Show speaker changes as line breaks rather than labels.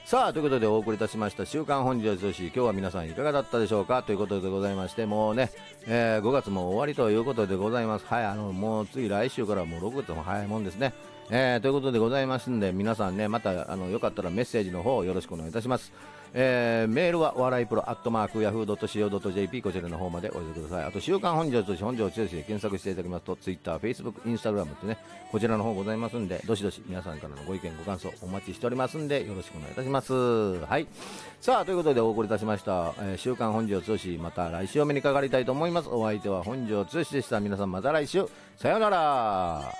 さあ、ということでお送りいたしました週刊本日女子、今日は皆さんいかがだったでしょうかということでございまして、もうね、5月も終わりということでございます。はい、もう次来週からもう6月も早いもんですね。ということでございますんで、皆さんね、またよかったらメッセージの方よろしくお願いいたします。メールは笑いプロ@yahoo.co.jp こちらの方までお寄せください。あと週刊本日女子本庄剛で検索していただきますと Twitter、Facebook、Instagram ってね、こちらの方ございますんで、どしどし皆さんからのご意見ご感想お待ちしておりますんでよろしくお願いいたします。はい。さあ、ということでお送りいたしました、週刊本庄剛、また来週お目にかかりたいと思います。お相手は本庄剛でした。皆さんまた来週、さようなら。